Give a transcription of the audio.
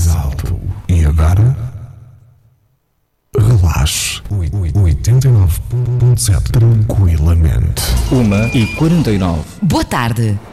mais alto. E agora? Relaxe. 89.7 tranquilamente. 1h49. Boa tarde.